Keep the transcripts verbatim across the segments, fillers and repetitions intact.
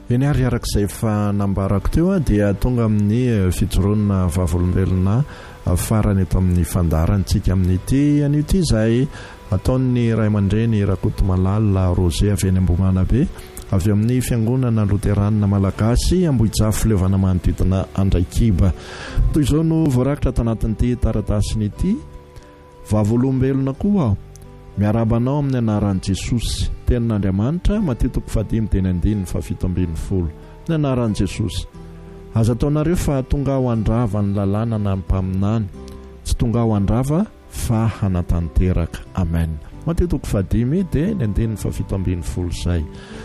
eny ary arak'izay efa nambarako teo a dia tonga amin'ny fijoroana vavolombelona farany eto amin'ny fandarantsika amin'ity an'ity izay ataon'ny ray aman-dreny Rakotomalala Rose avy eny Ambomanabe avy amin'ny fiangonana Loteranina Malagasy Ambohijafo Levana manodidina Andraikiba. Toy izao no voarakitra tanatin'ity taratasiny vavolombelona koa aho miarabanao amin'ny anaran'i Jesosy tenin'Andriamanitra matitoko fadimy teny andininy fa fito ambin'ny folo ny anaran'i Jesosy. Aza ataonareo fa tonga ho andrava ny lalàna na ny mpaminany, tsy tonga ho andrava fa hanatanteraka. Amen. Matitoko fadimy dia ny andininy fa fito ambin'ny folo zay.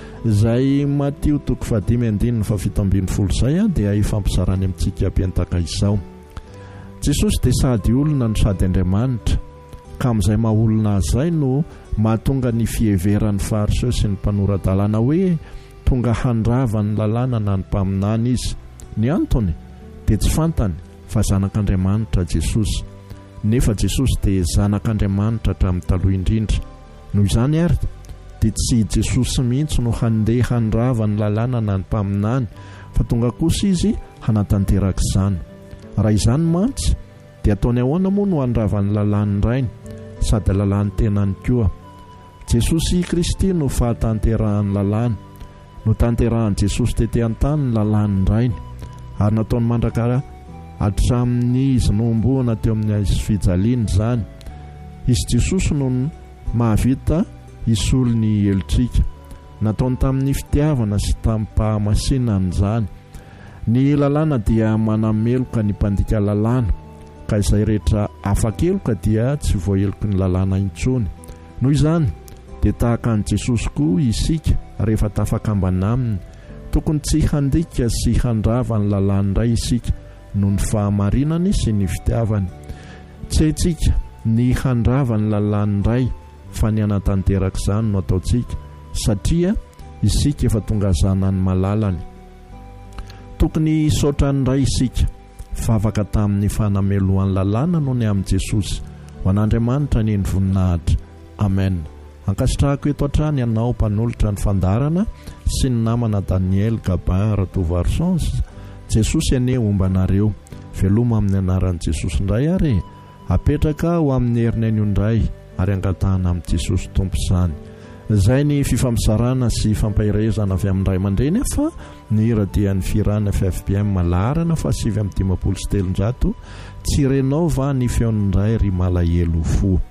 Zay Matio toko fadimy andininy fa fito ambin'ny folo zay a dia ifampizarany amintsika ampiantaka izao. Jesosy dia sady olona no sady Andriamanitra, ka amin'izay maha-olona azay no mahatonga ny fieveran'ny fariseo sy ny mpanorandalana hoe tonga handrava ny lalàna na ny mpaminany izy. Ny antony dia tsy fantany fa zanak'Andriamanitra Jesosy, nefa Jesosy dia zanak'Andriamanitra hatramin'ny taloha indrindra. Noho izany ary dia tsy Jesosy mihitsy no handeha handrava ny lalàna na ny mpaminany fa tonga kosa izy hanatanteraka izany. Raha izany mantsy dia ataony ahoana moa no handrava ny lalàny rainy sady lalàny tenany koa. Jesosy Kristy no fahatanterahany lalàny, no tanterahany Jesosy tety an-tany ny lalàny rainy ary nataony mandrakara hatramin'ny izy nomboana teo amin'ny fijaliany izany. Izy Jesosy no mahavita isolo ny helotrika, nataony tamin'ny fitiavana sy tamin'ny mpahamasinany izany. Ny lalàna dia manameloka ny mpandika lalàna, ka izay rehetra afa-keloka dia tsy voaheloka ny lalàna intsony. Noho izany dia tahaka an'i Jesosy koa isika rehefa tafakambana aminy, tokony tsy handika sy handrava ny lalàny iray isika noho ny fahamarinany sy ny fitiavany. Tsy haintsika ny handrava ny lalàny iray fa ny hanatanteraka izany no ataontsika, satria isika efa tonga zanany malalany. Tokony saotrany iray isika fa afaka tamin'ny fanamelohan'ny lalàna noho ny amin'i Jesosy. Ho an'Andriamanitra ny voninahitra. Amen. Ankasitrahako eto hatrany ianao mpanolotra ny fandarana sy ny namana Daniel Gabin Ratovarsons. Jesosy ane ombanareo. Veloma amin'ny anaran'i Jesosy indray ary apetraka ho amin'ny herinany indray ary angatahana amin'i Jesosy tompo izany. Izay ny fifampisarana sy fampahirezana avy amin'ny ray aman-dreny fa ny hira dia ny firana F F B M malarana fa sivy amby dimampolo sy telonjato tsy renao va ny feon'indray ry malahelo fo.